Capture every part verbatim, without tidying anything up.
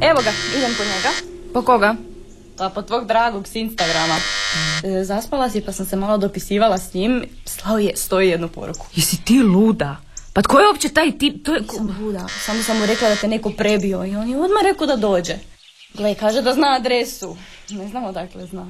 Evo ga, idem po njega. Po koga? Pa po tvog dragog s Instagrama. E, zaspala si pa sam se malo dopisivala s njim. Slao je stoji jednu poruku. Jesi ti luda? Pa tko je uopće taj tip? To je... Sam luda. Samo sam mu rekla da te neko prebio i on je odmah rekao da dođe. Gle, kaže da zna adresu. Ne znam odakle zna.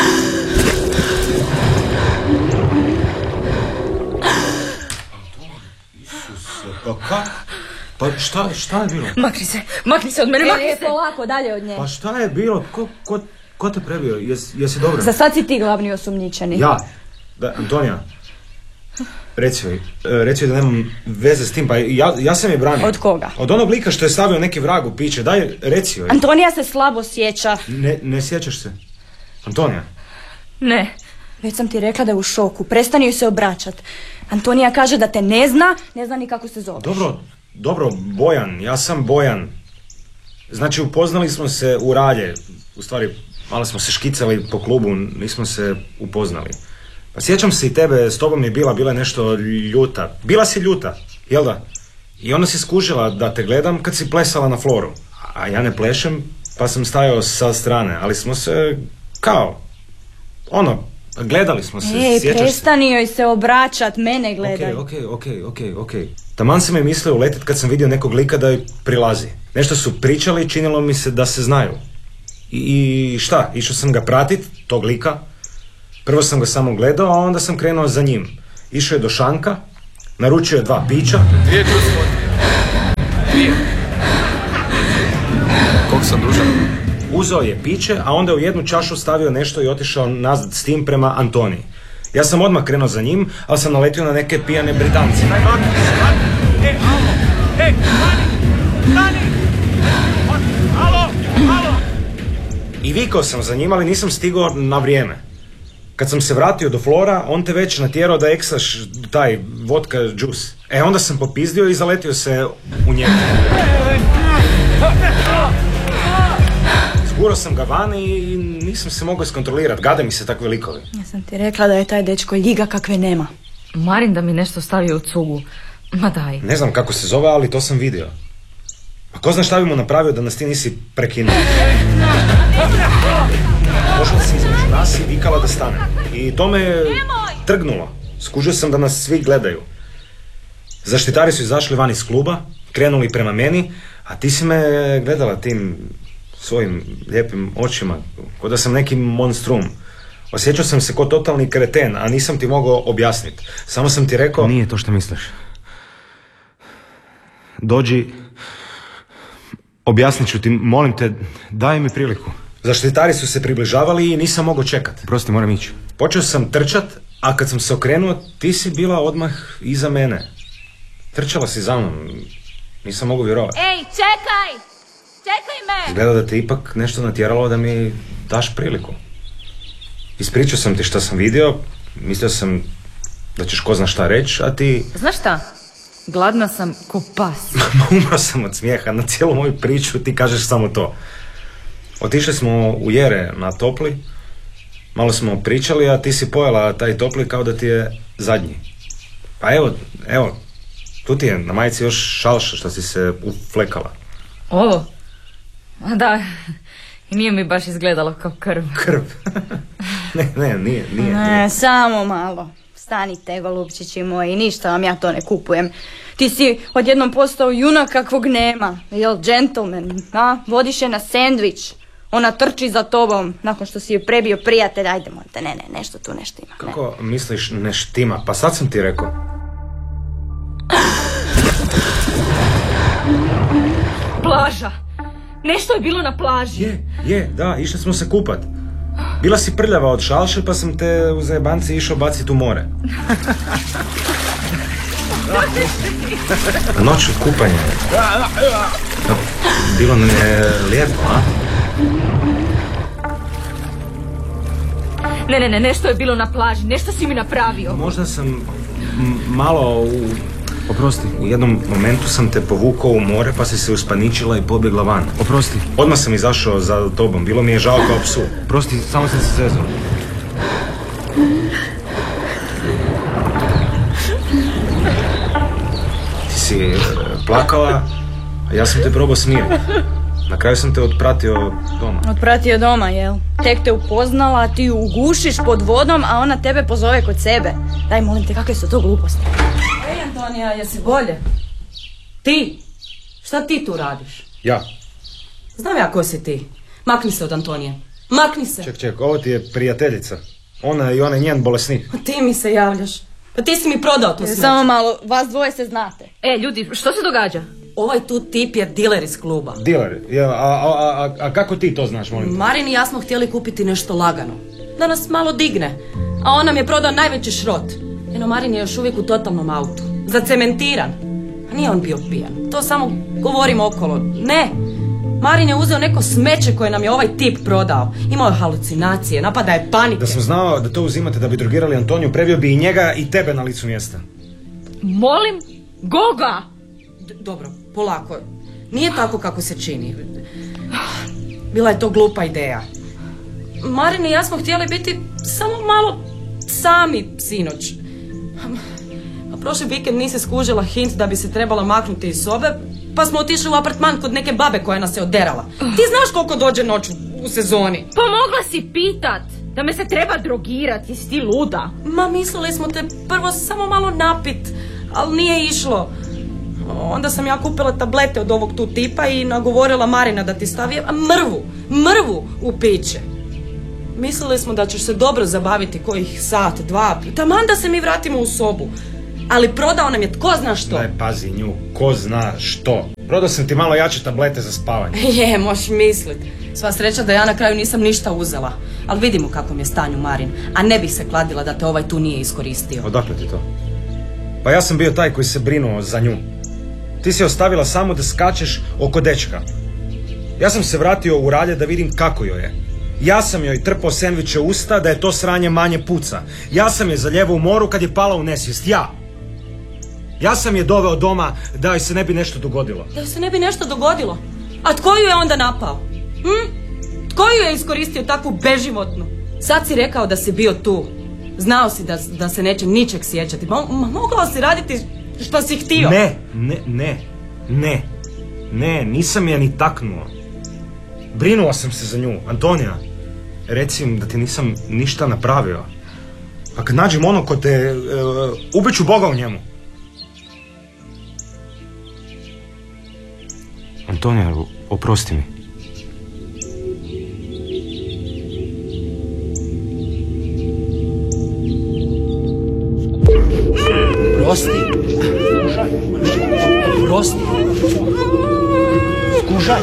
Isuse, pa kako? Pa šta, šta je bilo? Makni se, makni se od mene, makni E, se! polako, dalje od nje. Pa šta je bilo? Ko, ko, ko te prebio? Jes, jesi dobro? Za sad si ti glavni osumnjičeni. Ja? Da, Antonija? Reci joj, reci joj da nemam veze s tim, pa ja, ja sam je branio. Od koga? Od onog lika što je stavio neki vrag u piće, daj, reci joj. Antonija se slabo sjeća. Ne, ne sjećaš se? Antonija? Ne. Već sam ti rekla da je u šoku, prestani joj se obraćat. Antonija kaže da te ne zna, ne zna ni kako se zoveš. Dobro, dobro, Bojan, ja sam Bojan. Znači, upoznali smo se u Ralje. U stvari, malo smo se škicali po klubu, nismo se upoznali. Pa sjećam se i tebe, s tobom je bila, bila je nešto ljuta. Bila si ljuta, jel da? I onda si skužila da te gledam kad si plesala na floru. A ja ne plešem, pa sam stajao sa strane, ali smo se, kao, ono, gledali smo se, Ej, sjećaš se? prestani joj se obraćat, mene gledaj. Ok, ok, ok, ok, ok. Taman sam je mislio uletit kad sam vidio nekog lika da joj prilazi. Nešto su pričali i činilo mi se da se znaju. I, i šta, išao sam ga pratit, tog lika. Prvo sam ga samo gledao, a onda sam krenuo za njim. Išao je do šanka, naručio je dva pića. Dvije gospodine. Dvije. Koliko sam dužan? Uzeo je piće, a onda u jednu čašu stavio nešto i otišao nazad s tim prema Antoniji. Ja sam odmah krenuo za njim, ali sam naletio na neke pijane Britance. Daj, makni se, makni! Ej, alo! Ej, stani! Stani! Alo! Alo! I vikao sam za njim, ali nisam stigao na vrijeme. Kad sam se vratio do Flora, on te već natjerao da eksaš taj vodka džus. E, onda sam popizdio i zaletio se u njega. Zgurao sam ga van i nisam se mogao iskontrolirati. Gade mi se takve likovi. Ja sam ti rekla da je taj dečko ljiga kakve nema. Marin da mi nešto stavio u cugu. Ma daj. Ne znam kako se zove, ali to sam vidio. A ko zna šta bi mu napravio da nas ti nisi prekinuo? Došla sam između nas i vikala da stane. I to me trgnulo. Skužio sam da nas svi gledaju. Zaštitari su izašli van iz kluba, krenuli prema meni, a ti si me gledala tim svojim lijepim očima, kao da sam neki monstrum. Osjećao sam se kao totalni kreten, a nisam ti mogao objasniti. Samo sam ti rekao... Nije to što misliš. Dođi, objasnit ću ti, molim te, daj mi priliku. Zaštitari su se približavali i nisam mogao čekati. Prosti, moram ići. Počeo sam trčat, a kad sam se okrenuo, ti si bila odmah iza mene. Trčala si za mnom, nisam mogao vjerovati. Ej, čekaj! Čekaj me! Izgleda da te ipak nešto natjeralo da mi daš priliku. Ispričao sam ti što sam vidio, mislio sam da ćeš ko zna šta reći, a ti... Znaš šta? Gladna sam ko pas. Umro sam od smijeha, na cijelu moju priču ti kažeš samo to. Otišli smo u Jere na topli, malo smo pričali, a ti si pojela taj topli kao da ti je zadnji. Pa evo, evo, tu ti je na majici još šalša što si se uflekala. Ovo? A da, i nije mi baš izgledalo kao krv. Krv? ne, ne, nije, nije. Ne, nije. samo malo. Stanite, golubčići moji, ništa vam ja to ne kupujem. Ti si odjednom postao junak kakvog nema. Jel, gentleman, a? Vodiš je na sendvič. Ona trči za tobom nakon što si je prebio prijatelj. Ajde, monte, ne, ne, nešto tu nešto ima. Ne. Kako misliš ne štima? Pa sad sam ti rekao. Plaža! Nešto je bilo na plaži. Je, je, da, išli smo se kupat. Bila si prljava od šalše, pa sam te u zajebanci išao baciti u more. Noć od kupanja. Bilo nam je lijepo, a? Ne, ne, ne, nešto je bilo na plaži, nešto si mi napravio. Možda sam m- malo u... Oprosti, u jednom momentu sam te povukao u more, pa si se uspaničila i pobjegla van. Oprosti. Odmah sam izašao za tobom, bilo mi je žao kao psu. Prosti, samo sam se zezao. Ti si plakala, a ja sam te probao smiriti. Na kraju sam te otpratio doma. Otpratio doma, jel? Tek te upoznala, ti ju ugušiš pod vodom, a ona tebe pozove kod sebe. Daj, molim te, kakve su to gluposti? Ej, Antonija, jesi bolje? Ti? Šta ti tu radiš? Ja. Znam ja ko si ti. Makni se od Antonije. Makni se. Ček, ček, ovo ti je prijateljica. Ona i onaj njen bolesnik. Ti mi se javljaš. Pa ti si mi prodao tu smeće. Samo malo, vas dvoje se znate. E, ljudi, što se događa? Ovaj tu tip je diler iz kluba. Diler, ja, a, a, a, a kako ti to znaš, molim te? Marin i ja smo htjeli kupiti nešto lagano. Da nas malo digne. A on nam je prodao najveći šrot. Eno, Marin je još uvijek u totalnom autu. Zacementiran. A nije on bio pijan. To samo govorim okolo. Ne. Marin je uzeo neko smeće koje nam je ovaj tip prodao. Imao je halucinacije, napada je panike. Da sam znao da to uzimate da bi drogirali Antoniju, previo bi i njega i tebe na licu mjesta. Molim? Goga! D- dobro, polako. Nije tako kako se čini. Bila je to glupa ideja. Marin i ja smo htjeli biti samo malo sami sinoć. A prošli vikend nisi skužila hint da bi se trebala maknuti iz sobe, pa smo otišli u apartman kod neke babe koja nas je oderala. Ti znaš koliko dođe noć u, u sezoni? Pa mogla si pitat da me se treba drogirat, jesi ti luda? Ma mislili smo te prvo samo malo napit, ali nije išlo. Onda sam ja kupila tablete od ovog tu tipa i nagovorila Marina da ti stavi mrvu, mrvu u piće. Mislili smo da ćeš se dobro zabaviti kojih sat, dva, taman da se mi vratimo u sobu. Ali prodao nam je tko zna što. Daj, pazi nju, ko zna što. Prodao sam ti malo jače tablete za spavanje. Je, moš mislit. Sva sreća da ja na kraju nisam ništa uzela. Ali vidimo kako mi je stanju Marin. A ne bih se kladila da te ovaj tu nije iskoristio. Odakle ti to? Pa ja sam bio taj koji se brinuo za nju. Ti si ostavila samo da skačeš oko dečka. Ja sam se vratio u Ralje da vidim kako joj je. Ja sam joj trpao sendviče u usta da je to sranje manje puca. Ja sam je zaljevao u moru kad je pala u nesvijest. Ja. Ja sam je doveo doma da joj se ne bi nešto dogodilo. Da joj se ne bi nešto dogodilo? A tko ju je onda napao? Hm? Tko ju je iskoristio takvu beživotnu? Sad si rekao da si bio tu. Znao si da, da se neće ničeg sjećati. Ma, ma, mogao si raditi što si htio. Ne, ne, ne, ne. Ne, nisam je ni taknuo. Brinuo sam se za nju. Antonija, reci im da ti nisam ništa napravio. A kad nađem ono ko te... Uh, ubiću Boga u njemu. Antonija, oprosti mi. Prosti. Prosti. Skužaj.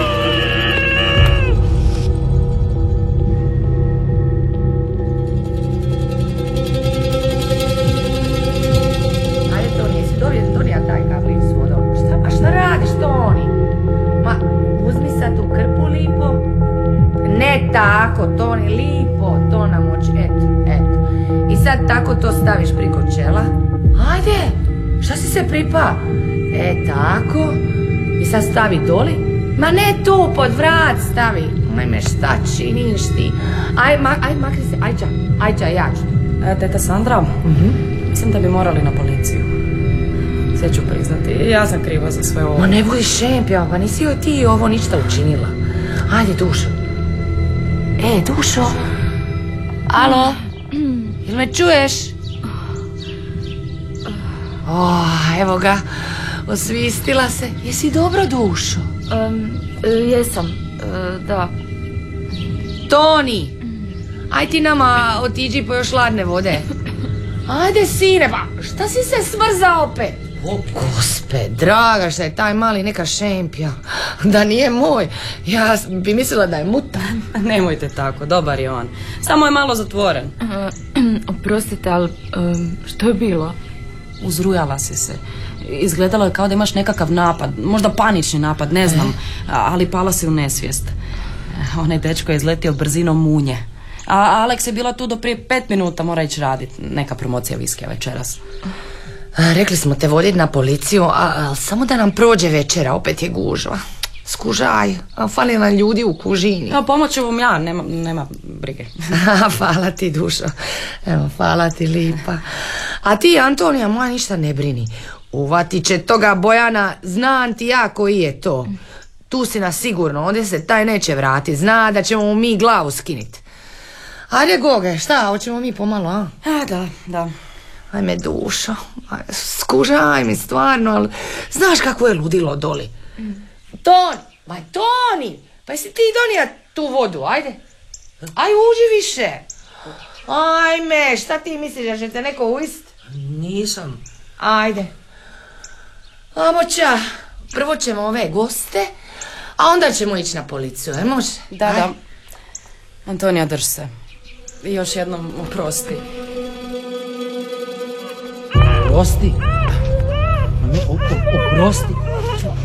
Ajde, Toni, jesi dobio Tonija taj kapljiv s vodom? Šta, a šta radiš, Toni? Ma, uzmi sad tu krpu lipo. Ne tako, Toni, lipo, to namoči, eto, eto. I sad tako to staviš priko čela. Ajde, šta si se pripa? E, tako. I sad stavi doli. Ma ne tu, pod vrat stavi. Majme, šta činiš ti? Aj, ma, aj, makri se, ajđa, ajđa, ja ću. E, teta Sandra, Mhm. mislim da bi morali na policiju. Sve ću priznati, ja sam kriva za sve ovo. Ma ne budi šempion, pa nisi joj ti ovo ništa učinila. Ajde, Dušo. E, Dušo. Alo? Jel me čuješ? O, evo ga. Osvistila se. Jesi dobro, Dušo? Um, jesam, e, da. Toni! Aj ti nama otiđi po još hladne vode. Ajde, sine, pa šta si se smrzao opet? O, gospe, draga, šta je taj mali neka šempija. Da nije moj, ja bi mislila da je mutan. Nemojte tako, dobar je on. Samo je malo zatvoren. Oprostite, ali um, što je bilo? Uzrujala si se. Izgledalo je kao da imaš nekakav napad, možda panični napad, ne znam, ali pala si u nesvijest. Onaj dečko je izletio brzinom munje. A Alex je bila tu do prije pet minuta, mora ići raditi. Neka promocija viskija večeras. A, rekli smo te voditi na policiju, a, a samo da nam prođe večera, opet je gužva. Skužaj, a fali nam ljudi u kužini. Evo, pomoću vam ja, nema, nema brige. Hvala ti, Dušo. Evo, hvala ti, lipa. A ti, Antonija, moja, ništa ne brini. Uvati će toga Bojana, znam ti ja koji je to. Tu si na sigurno, ovdje se taj neće vratiti. Zna da ćemo mu mi glavu skinit. Ajde, Goge, šta, hoćemo mi pomalo, a? A, da, da. Ajme, dušo, aj, skužaj mi stvarno, ali znaš kako je ludilo doli. Mm. Toni, ma Toni, pa jesi ti donija tu vodu, ajde. Aj, uđi više. Ajme, šta ti misliš, da će te neko ujist? Nisam. Ajde. Amoća, prvo ćemo ove goste, a onda ćemo ići na policiju, je može? Da, da. Antonija, drž se. I još jednom oprosti. Oprosti? Ne, o, o, oprosti?